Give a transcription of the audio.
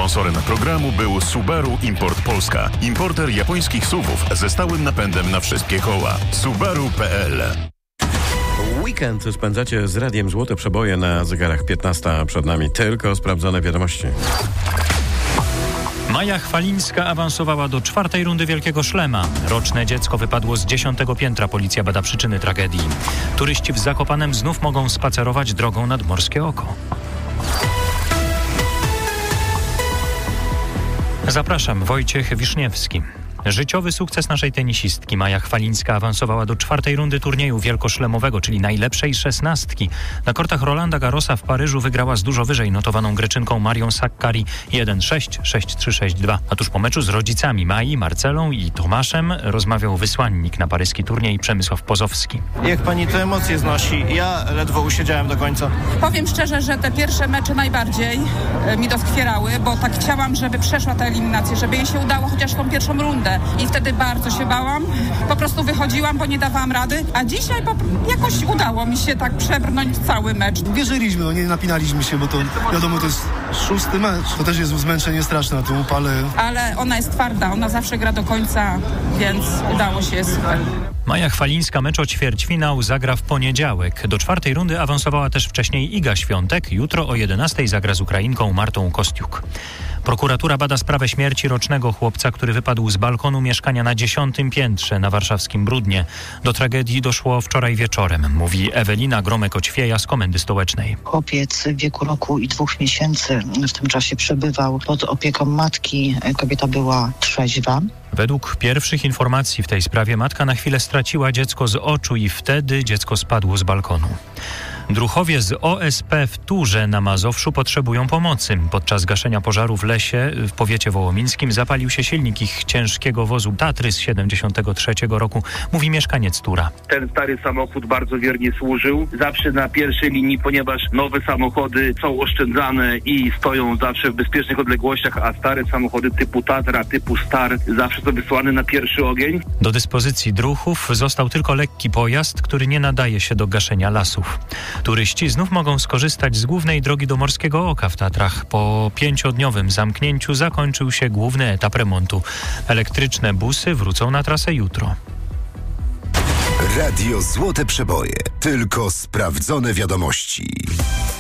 Sponsorem programu był Subaru Import Polska. Importer japońskich SUV-ów ze stałym napędem na wszystkie koła. Subaru.pl. Weekend spędzacie z Radiem Złote Przeboje na zegarach 15. Przed nami tylko sprawdzone wiadomości. Maja Chwalińska awansowała do 4. rundy Wielkiego Szlema. Roczne dziecko wypadło z 10. piętra. Policja bada przyczyny tragedii. Turyści w Zakopanem znów mogą spacerować drogą nad Morskie Oko. Zapraszam, Wojciech Wiszniewski. Życiowy sukces naszej tenisistki. Maja Chwalińska awansowała do 4. rundy turnieju wielkoszlemowego, czyli najlepszej 16. Na kortach Rolanda Garrosa w Paryżu wygrała z dużo wyżej notowaną Greczynką Marią Sakkari 1-6, 6-3, 6-2. A tuż po meczu z rodzicami Mai, Marcelą i Tomaszem rozmawiał wysłannik na paryski turniej Przemysław Pozowski. Jak pani te emocje znosi? Ja ledwo usiedziałem do końca. Powiem szczerze, że te pierwsze mecze najbardziej mi doskwierały, bo tak chciałam, żeby przeszła ta eliminacja, żeby jej się udało chociaż tą pierwszą rundę. I wtedy bardzo się bałam. Po prostu wychodziłam, bo nie dawałam rady. A dzisiaj jakoś udało mi się tak przebrnąć cały mecz. Wierzyliśmy, nie napinaliśmy się, bo to wiadomo, to jest 6. mecz. To też jest zmęczenie straszne na tym upale. Ale ona jest twarda, ona zawsze gra do końca, więc udało się, super. Maja Chwalińska mecz o ćwierćfinał zagra w poniedziałek. Do 4. rundy awansowała też wcześniej Iga Świątek. Jutro o 11:00 zagra z Ukrainką Martą Kostiuk. Prokuratura bada sprawę śmierci rocznego chłopca, który wypadł z balkonu mieszkania na 10. piętrze na warszawskim Brudnie. Do tragedii doszło wczoraj wieczorem, mówi Ewelina Gromek-Oćwieja z Komendy Stołecznej. Chłopiec w wieku roku i 2 miesięcy w tym czasie przebywał pod opieką matki. Kobieta była trzeźwa. Według pierwszych informacji w tej sprawie matka na chwilę straciła dziecko z oczu i wtedy dziecko spadło z balkonu. Druhowie z OSP w Turze na Mazowszu potrzebują pomocy. Podczas gaszenia pożaru w lesie w powiecie wołomińskim zapalił się silnik ich ciężkiego wozu Tatry z 73 roku, mówi mieszkaniec Tura. Ten stary samochód bardzo wiernie służył. Zawsze na pierwszej linii, ponieważ nowe samochody są oszczędzane i stoją zawsze w bezpiecznych odległościach, a stare samochody typu Tatra, typu Star zawsze są wysłane na pierwszy ogień. Do dyspozycji Druchów został tylko lekki pojazd, który nie nadaje się do gaszenia lasów. Turyści znów mogą skorzystać z głównej drogi do Morskiego Oka w Tatrach. Po 5-dniowym zamknięciu zakończył się główny etap remontu. Elektryczne busy wrócą na trasę jutro. Radio Złote Przeboje. Tylko sprawdzone wiadomości.